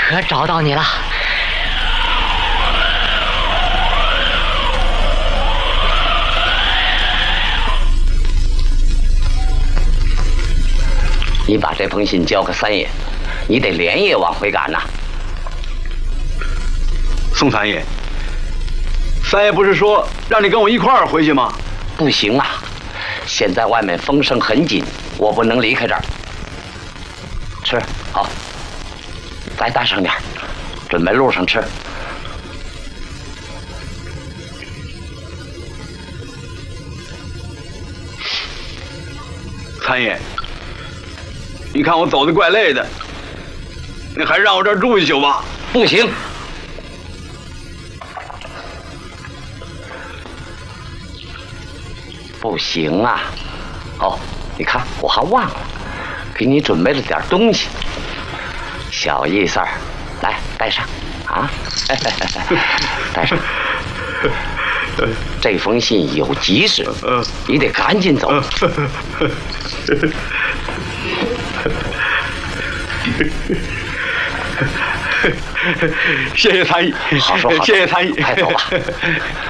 可找到你了。你把这封信交给三爷，你得连夜往回赶呐。 宋三爷，三爷不是说让你跟我一块儿回去吗？ 不行啊，现在外面风声很紧，我不能离开这儿。吃好，再大声点，准备路上吃。 三爷，你看我走得怪累的，你还是让我这儿住一宿吧。 不行。不行啊！哦，你看我还忘了，给你准备了点东西，小意思儿，来带上啊！带上。这封信有急事，你得赶紧走。 谢谢参议， 好说好说， 谢谢参议， 快走吧。